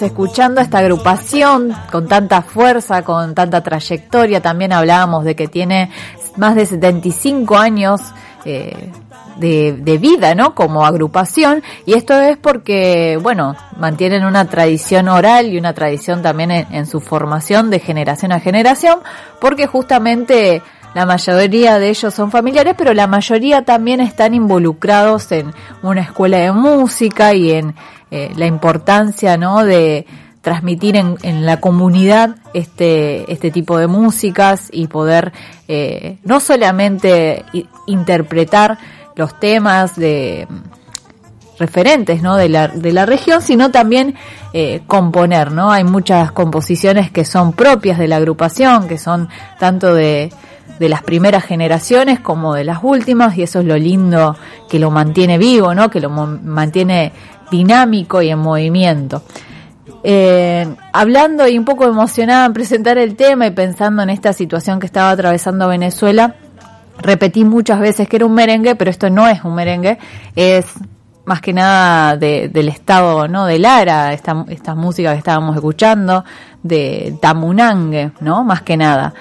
Escuchando esta agrupación con tanta fuerza, con tanta trayectoria, también hablábamos de que tiene más de 75 años de vida, ¿no? Como agrupación, y esto es porque, bueno, mantienen una tradición oral y una tradición también en su formación de generación a generación, porque justamente la mayoría de ellos son familiares, pero la mayoría también están involucrados en una escuela de música y en la importancia, ¿no?, de transmitir en la comunidad este tipo de músicas y poder no solamente interpretar los temas de referentes, ¿no?, de la región, sino también componer, ¿no? Hay muchas composiciones que son propias de la agrupación, que son tanto de las primeras generaciones como de las últimas, y eso es lo lindo, que lo mantiene vivo, ¿no?, que lo mantiene dinámico y en movimiento. Hablando y un poco emocionada en presentar el tema y pensando en esta situación que estaba atravesando Venezuela, repetí muchas veces que era un merengue, pero esto no es un merengue, es más que nada del estado, ¿no?, de Lara, esta música que estábamos escuchando, de Tamunangue, ¿no?, más que nada.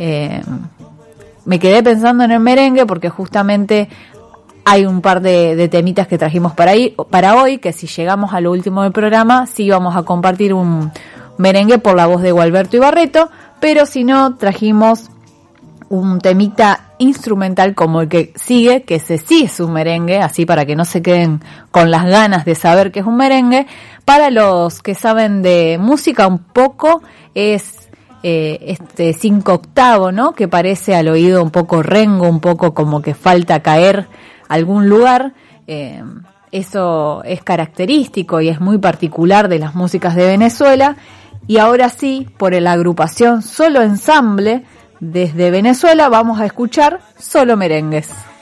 Me quedé pensando en el merengue porque justamente hay un par de temitas que trajimos para hoy, que si llegamos a lo último del programa, sí vamos a compartir un merengue por la voz de Gualberto Ibarreto, pero si no, trajimos un temita instrumental como el que sigue, que ese sí es un merengue, así para que no se queden con las ganas de saber que es un merengue. Para los que saben de música un poco, es este 5/8, ¿no?, que parece al oído un poco rengo, un poco como que falta caer algún lugar. Eso es característico y es muy particular de las músicas de Venezuela. Y ahora sí, por la agrupación Solo Ensamble desde Venezuela, vamos a escuchar Solo Merengues.